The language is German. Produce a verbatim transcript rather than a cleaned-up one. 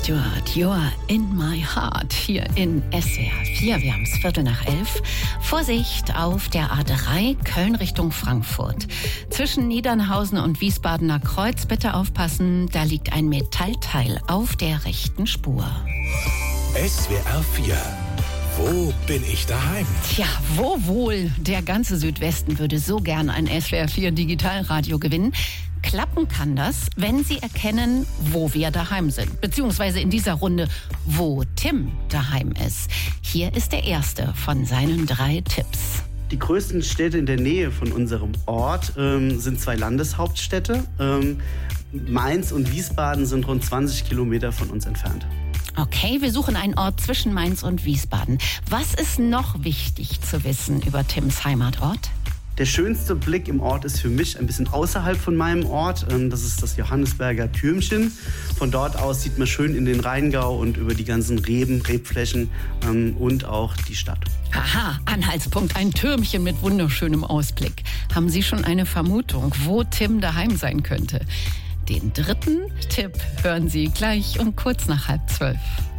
Stewart, You're in my heart, hier in S W R vier. Wir haben es Viertel nach elf. Vorsicht auf der A drei, Köln Richtung Frankfurt. Zwischen Niedernhausen und Wiesbadener Kreuz, bitte aufpassen, da liegt ein Metallteil auf der rechten Spur. S W R vier. Wo bin ich daheim? Tja, wo wohl? Der ganze Südwesten würde so gern ein S W R vier Digitalradio gewinnen. Klappen kann das, wenn Sie erkennen, wo wir daheim sind. Beziehungsweise in dieser Runde, wo Tim daheim ist. Hier ist der erste von seinen drei Tipps. Die größten Städte in der Nähe von unserem Ort ähm, sind zwei Landeshauptstädte. Ähm, Mainz und Wiesbaden sind rund zwanzig Kilometer von uns entfernt. Okay, wir suchen einen Ort zwischen Mainz und Wiesbaden. Was ist noch wichtig zu wissen über Tims Heimatort? Der schönste Blick im Ort ist für mich ein bisschen außerhalb von meinem Ort. Das ist das Johannisberger Türmchen. Von dort aus sieht man schön in den Rheingau und über die ganzen Reben, Rebflächen und auch die Stadt. Aha, Anhaltspunkt, ein Türmchen mit wunderschönem Ausblick. Haben Sie schon eine Vermutung, wo Tim daheim sein könnte? Den dritten Tipp hören Sie gleich um kurz nach halb zwölf.